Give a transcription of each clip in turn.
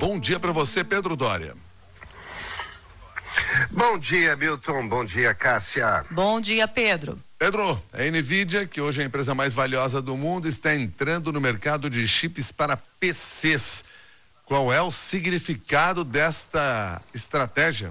Bom dia para você, Pedro Doria. Bom dia, Milton. Bom dia, Cássia. Bom dia, Pedro. Pedro, a NVIDIA, que hoje é a empresa mais valiosa do mundo, está entrando no mercado de chips para PCs. Qual é o significado desta estratégia?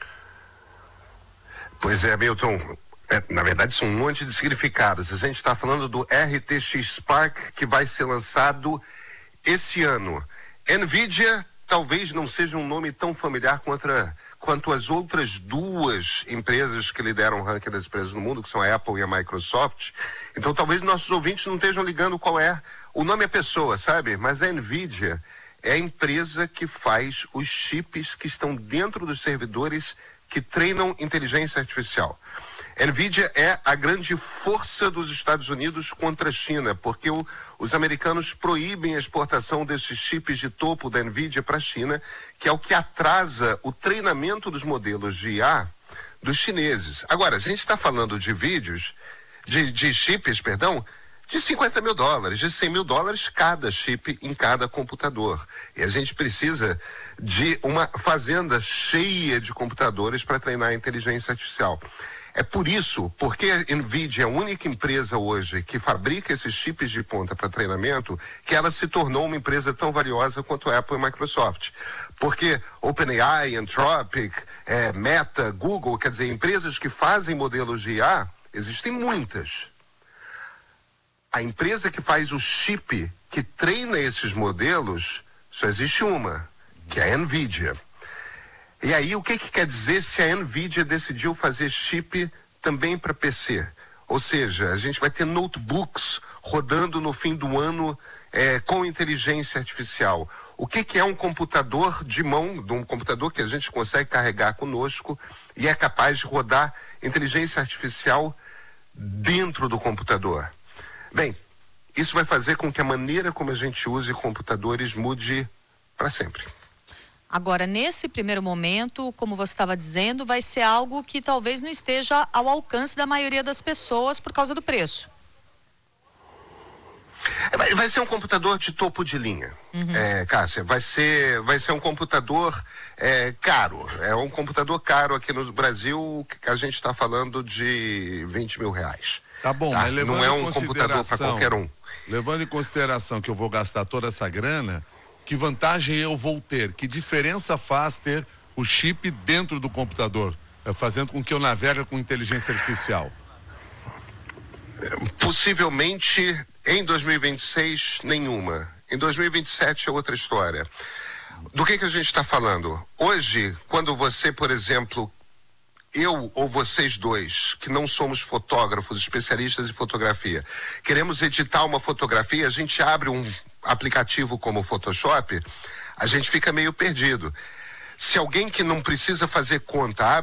Pois é, Milton. Na verdade, são um monte de significados. A gente está falando do RTX Spark, que vai ser lançado esse ano. NVIDIA talvez não seja um nome tão familiar quanto as outras duas empresas que lideram o ranking das empresas no mundo, que são a Apple e a Microsoft. Então, talvez nossos ouvintes não estejam ligando qual é o nome, é pessoa, sabe? Mas a NVIDIA é a empresa que faz os chips que estão dentro dos servidores que treinam inteligência artificial. NVIDIA é a grande força dos Estados Unidos contra a China, porque os americanos proíbem a exportação desses chips de topo da NVIDIA para a China, que é o que atrasa o treinamento dos modelos de IA dos chineses. Agora, a gente está falando de chips, de $50 mil, de $100 mil cada chip em cada computador. E a gente precisa de uma fazenda cheia de computadores para treinar a inteligência artificial. É por isso, porque a NVIDIA é a única empresa hoje que fabrica esses chips de ponta para treinamento, que ela se tornou uma empresa tão valiosa quanto a Apple e a Microsoft. Porque OpenAI, Anthropic, Meta, Google, quer dizer, empresas que fazem modelos de IA, existem muitas. A empresa que faz o chip que treina esses modelos, só existe uma, que é a NVIDIA. E aí, o que quer dizer se a NVIDIA decidiu fazer chip também para PC? Ou seja, a gente vai ter notebooks rodando no fim do ano com inteligência artificial. O que é um computador de mão, um computador que a gente consegue carregar conosco e é capaz de rodar inteligência artificial dentro do computador? Bem, isso vai fazer com que a maneira como a gente use computadores mude para sempre. Agora, nesse primeiro momento, como você estava dizendo, vai ser algo que talvez não esteja ao alcance da maioria das pessoas por causa do preço. Vai ser um computador de topo de linha, Cássia. Vai ser um computador caro. É um computador caro aqui no Brasil, que a gente está falando de R$20 mil. Tá bom, mas levando não é um computador para qualquer um. Levando em consideração que eu vou gastar toda essa grana, que vantagem eu vou ter? Que diferença faz ter o chip dentro do computador, fazendo com que eu navegue com inteligência artificial? Possivelmente, em 2026, nenhuma. Em 2027 é outra história. Do que a gente está falando? Hoje, quando você, por exemplo, eu ou vocês dois, que não somos fotógrafos, especialistas em fotografia, queremos editar uma fotografia, a gente abre um aplicativo como o Photoshop, a gente fica meio perdido. Se alguém que não precisa fazer conta